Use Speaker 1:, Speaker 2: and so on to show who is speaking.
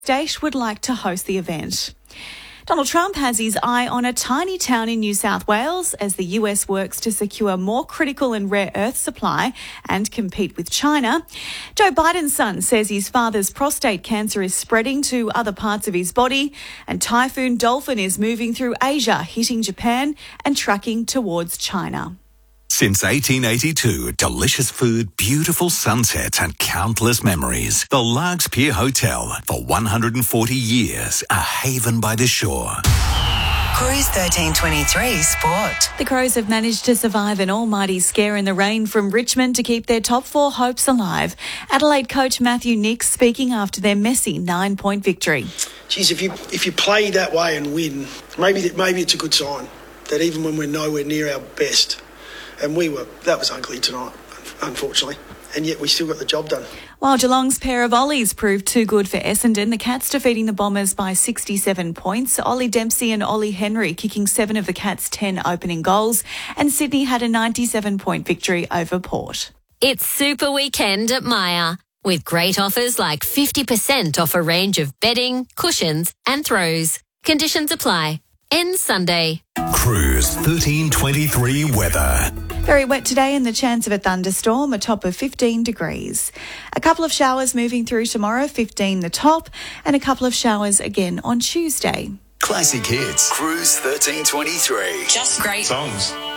Speaker 1: state would like to host the event. Donald Trump has his eye on a tiny town in New South Wales as the US works to secure more critical and rare earth supply and compete with China. Joe Biden's son says his father's prostate cancer is spreading to other parts of his body, and Typhoon Dolphin is moving through Asia, hitting Japan and tracking towards China.
Speaker 2: Since 1882, delicious food, beautiful sunsets and countless memories. The Largs Pier Hotel, for 140 years, a haven by the shore.
Speaker 3: Cruise 1323 Sport.
Speaker 1: The Crows have managed to survive an almighty scare in the rain from Richmond to keep their top four hopes alive. Adelaide coach Matthew Nicks speaking after their messy 9-point victory.
Speaker 4: Geez, if you play that way and win, maybe it's a good sign that even when we're nowhere near our best, and that was ugly tonight, unfortunately. And yet we still got the job done.
Speaker 1: While Geelong's pair of Ollies proved too good for Essendon, the Cats defeating the Bombers by 67 points. Ollie Dempsey and Ollie Henry kicking 7 of the Cats' 10 opening goals. And Sydney had a 97-point victory over Port.
Speaker 5: It's Super Weekend at Myer, with great offers like 50% off a range of bedding, cushions and throws. Conditions apply. Ends Sunday.
Speaker 2: Cruise 1323 weather.
Speaker 1: Very wet today and the chance of a thunderstorm, a top of 15 degrees. A couple of showers moving through tomorrow, 15 the top, and a couple of showers again on Tuesday.
Speaker 2: Classic hits. Cruise 1323.
Speaker 3: Just great
Speaker 6: songs.